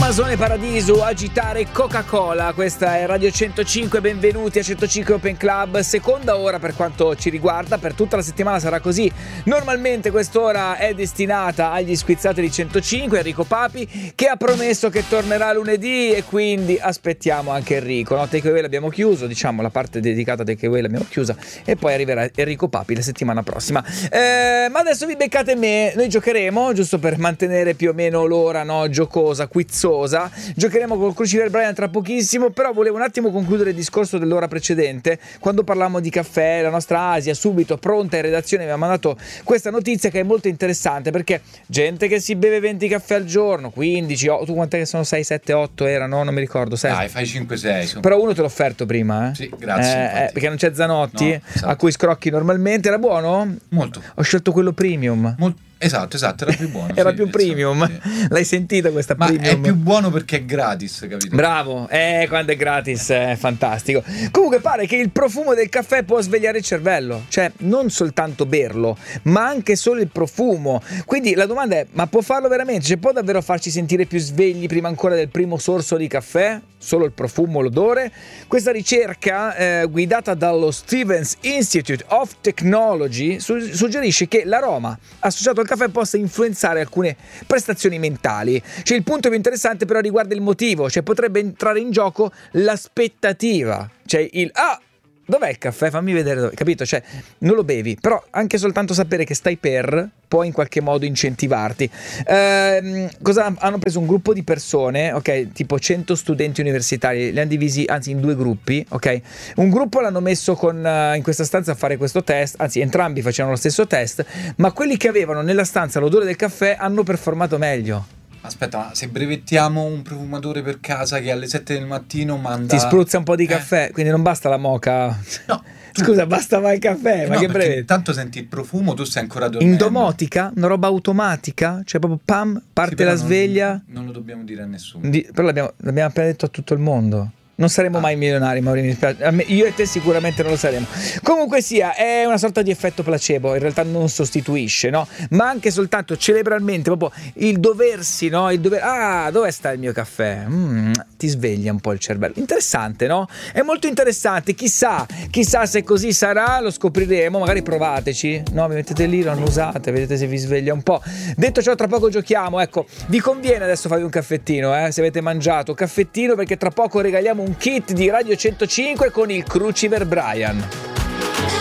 Amazone Paradiso, Agitare, Coca-Cola. Questa è Radio 105, benvenuti a 105 Open Club. Seconda ora per quanto ci riguarda, per tutta la settimana sarà così. Normalmente quest'ora è destinata agli squizzati di 105, Enrico Papi, che ha promesso che tornerà lunedì e quindi aspettiamo anche Enrico, no? Takeaway l'abbiamo chiuso, diciamo la parte dedicata a Takeaway l'abbiamo chiusa e poi arriverà Enrico Papi la settimana prossima. Ma adesso vi beccate me, noi giocheremo, giusto per mantenere più o meno l'ora, no? Giocosa, quizzosa. Giocheremo col Crucifer Brian tra pochissimo, però volevo un attimo concludere il discorso dell'ora precedente, quando parlavamo di caffè. La nostra Asia subito pronta in redazione mi ha mandato questa notizia che è molto interessante, perché gente che si beve 20 caffè al giorno, 15, tu quant'è che sono? 6, 7, 8 erano? Non mi ricordo. 6. Dai, fai 5, 6. Però uno te l'ho offerto prima, Sì, grazie. perché non c'è Zanotti, no, esatto, a cui scrocchi normalmente. Era buono? Molto. Ho scelto quello premium. Esatto, era più buono. Era sì, più premium, sì. L'hai sentita questa Ma premium? è più buono perché è gratis, capito? Bravo, quando è gratis è fantastico. Comunque pare che il profumo del caffè può svegliare il cervello, cioè non soltanto berlo, ma anche solo il profumo. Quindi la domanda è, ma può farlo veramente? Cioè può davvero farci sentire più svegli prima ancora del primo sorso di caffè? Solo il profumo, l'odore? Questa ricerca guidata dallo Stevens Institute of Technology suggerisce che l'aroma associato al caffè possa influenzare alcune prestazioni mentali. Cioè il punto più interessante però riguarda il motivo, cioè potrebbe entrare in gioco l'aspettativa, cioè dov'è il caffè? Fammi vedere dove, capito? Cioè non lo bevi, però anche soltanto sapere che stai può in qualche modo incentivarti. Cosa hanno preso? Un gruppo di persone, ok, tipo 100 studenti universitari, li hanno divisi anzi in due gruppi, ok? Un gruppo l'hanno messo in questa stanza a fare questo test, anzi entrambi facevano lo stesso test, ma quelli che avevano nella stanza l'odore del caffè hanno performato meglio. Aspetta, ma se brevettiamo un profumatore per casa che alle 7 del mattino manda... Ti spruzza un po' di caffè, quindi non basta la moka. No. Scusa, bastava il caffè, ma no, che brevetti? Tanto senti il profumo, tu stai ancora dormendo. In domotica? Una roba automatica? Cioè proprio pam, parte la sveglia? Non lo dobbiamo dire a nessuno. Però l'abbiamo appena detto a tutto il mondo. Non saremo mai milionari, Maurizio, mi dispiace. Io e te sicuramente non lo saremo. Comunque sia, è una sorta di effetto placebo, in realtà non sostituisce, no? Ma anche soltanto cerebralmente, proprio il doversi, no? Dove sta il mio caffè? Ti sveglia un po' il cervello. Interessante, no? È molto interessante, chissà se così sarà, lo scopriremo, magari provateci, no? Vi mettete lì, lo annusate, vedete se vi sveglia un po'. Detto ciò, tra poco giochiamo, ecco, vi conviene adesso farvi un caffettino, se avete mangiato, caffettino, perché tra poco regaliamo un kit di Radio 105 con il Crucifer Brian.